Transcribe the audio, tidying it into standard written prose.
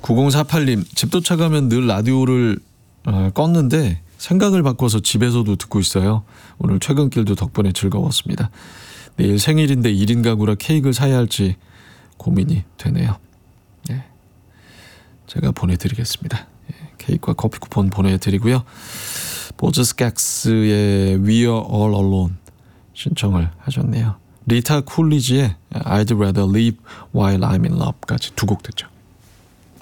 9048님, 집 도착하면 늘 라디오를 껐는데 생각을 바꿔서 집에서도 듣고 있어요. 오늘 퇴근길도 덕분에 즐거웠습니다. 내일 생일인데 1인 가구라 케이크를 사야 할지 고민이 되네요. 예, 제가 보내드리겠습니다. 예, 케이크와 커피 쿠폰 보내드리고요. 보즈스캑스의 We Are All Alone 신청을 하셨네요. 리타 쿨리지의 I'd Rather Live While I'm in Love까지 두 곡 듣죠.